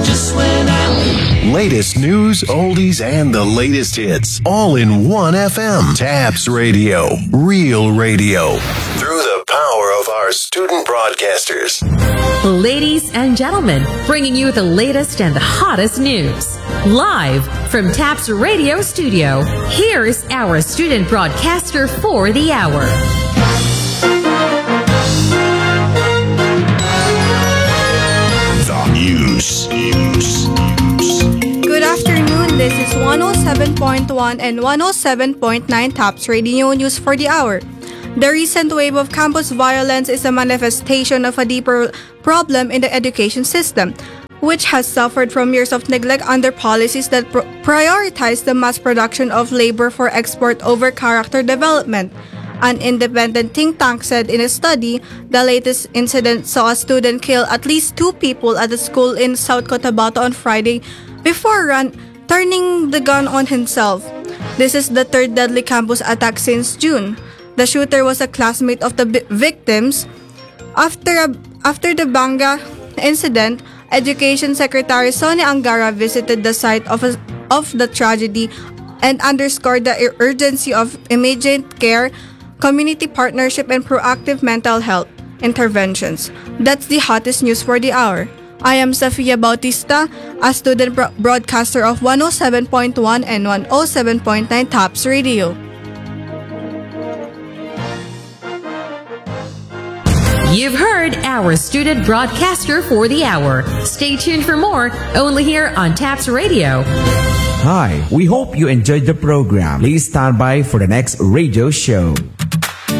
Latest news, oldies, and the latest hits. All in one FM. Tabs Radio. Real radio. Through the power of our student broadcasters. Ladies and gentlemen, bringing you the latest and the hottest news. Live from Tabs Radio Studio, here's our student broadcaster for the hour. The news. Good afternoon, this is 107.1 and 107.9 Tabs Radio News for the hour. The recent wave of campus violence is a manifestation of a deeper problem in the education system, which has suffered from years of neglect under policies that prioritize the mass production of labor for export over character development. An independent think tank said in a study, the latest incident saw a student kill at least 2 people at a school in South Cotabato on Friday before turning the gun on himself. This is the third deadly campus attack since June. The shooter was a classmate of the victims. After the Banga incident, Education Secretary Sonia Angara visited the site of the tragedy and underscored the urgency of immediate care, community partnership, and proactive mental health interventions. That's the hottest news for the hour. I am Sofia Bautista, a student broadcaster of 107.1 and 107.9 Tabs Radio. You've heard our student broadcaster for the hour. Stay tuned for more, only here on Tabs Radio. Hi, we hope you enjoyed the program. Please stand by for the next radio show.